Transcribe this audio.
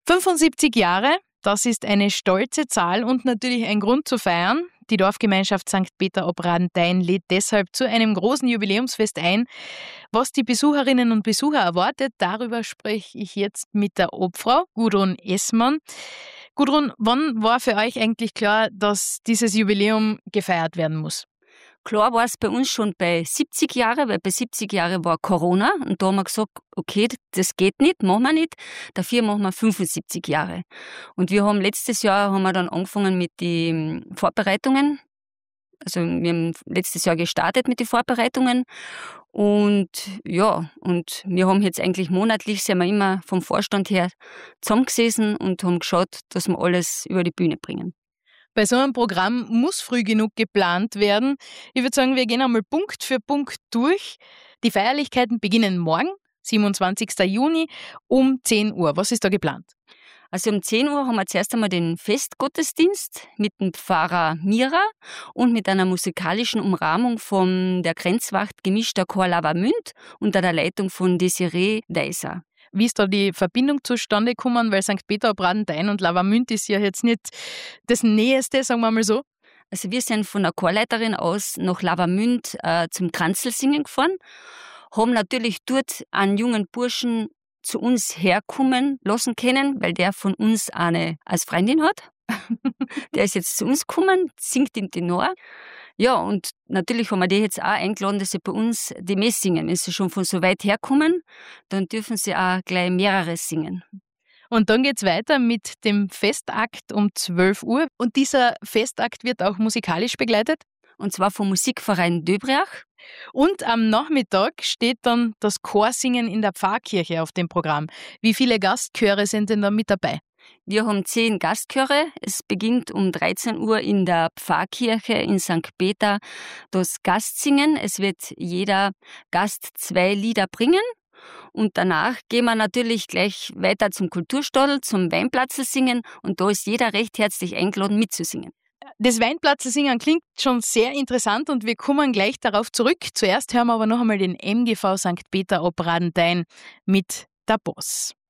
75 Jahre, das ist eine stolze Zahl und natürlich ein Grund zu feiern. Die Dorfgemeinschaft St. Peter ob Radenthein lädt deshalb zu einem großen Jubiläumsfest ein. Was die Besucherinnen und Besucher erwartet, darüber spreche ich jetzt mit der Obfrau Gudrun Essmann. Gudrun, wann war für euch eigentlich klar, dass dieses Jubiläum gefeiert werden muss? Klar war es bei uns schon bei 70 Jahren, weil bei 70 Jahren war Corona und da haben wir gesagt, okay, das geht nicht, machen wir nicht, dafür machen wir 75 Jahre. Und letztes Jahr haben wir dann angefangen mit den Vorbereitungen. Also wir haben letztes Jahr gestartet mit den Vorbereitungen und wir haben jetzt eigentlich monatlich, sind wir immer vom Vorstand her zusammengesessen und haben geschaut, dass wir alles über die Bühne bringen. Bei so einem Programm muss früh genug geplant werden. Ich würde sagen, wir gehen einmal Punkt für Punkt durch. Die Feierlichkeiten beginnen morgen, 27. Juni, um 10 Uhr. Was ist da geplant? Also um 10 Uhr haben wir zuerst einmal den Festgottesdienst mit dem Pfarrer Mira und mit einer musikalischen Umrahmung von der Grenzwacht gemischter Chor Lavamünd unter der Leitung von Desiree Deiser. Wie ist da die Verbindung zustande gekommen? Weil St. Peter ob Radenthein und Lavamünd ist ja jetzt nicht das Näheste, sagen wir mal so. Also wir sind von der Chorleiterin aus nach Lavamünd zum Kranzelsingen gefahren, haben natürlich dort einen jungen Burschen zu uns herkommen lassen können, weil der von uns eine als Freundin hat. Der ist jetzt zu uns gekommen, singt im Tenor. Ja, und natürlich haben wir die jetzt auch eingeladen, dass sie bei uns die Mess singen. Wenn sie schon von so weit herkommen, dann dürfen sie auch gleich mehreres singen. Und dann geht's weiter mit dem Festakt um 12 Uhr. Und dieser Festakt wird auch musikalisch begleitet? Und zwar vom Musikverein Döbriach. Und am Nachmittag steht dann das Chorsingen in der Pfarrkirche auf dem Programm. Wie viele Gastchöre sind denn da mit dabei? Wir haben 10 Gastchöre. Es beginnt um 13 Uhr in der Pfarrkirche in St. Peter das Gastsingen. Es wird jeder Gast 2 Lieder bringen. Und danach gehen wir natürlich gleich weiter zum Kulturstadel, zum Weinplatzl singen. Und da ist jeder recht herzlich eingeladen, mitzusingen. Das Weinplatzl-Singen klingt schon sehr interessant und wir kommen gleich darauf zurück. Zuerst hören wir aber noch einmal den MGV St. Peter ob Radenthein mit Der Boss.